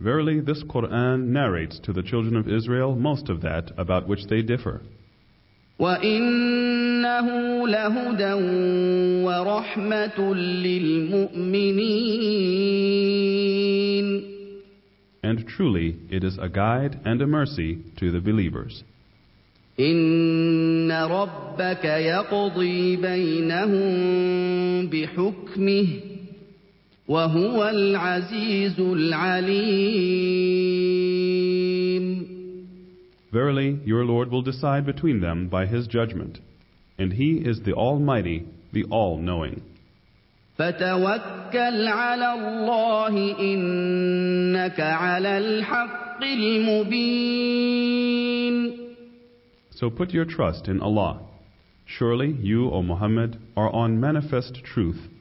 Verily, this Qur'an narrates to the children of Israel most of that about which they differ. وَإِنَّهُ لَهُدًى وَرَحْمَةٌ لِّلْمُؤْمِنِينَ. And truly, it is a guide and a mercy to the believers. إِنَّ رَبَّكَ يَقْضِي بَيْنَهُم بِحُكْمِهِ وَهُوَ الْعَزِيزُ الْعَلِيمُ. Verily, your Lord will decide between them by His judgment, and He is the Almighty, the All-Knowing. فَتَوَكَّلْ عَلَى اللَّهِ إِنَّكَ عَلَى الْحَقِّ الْمُبِينِ. So put your trust in Allah. Surely you, O Muhammad, are on manifest truth.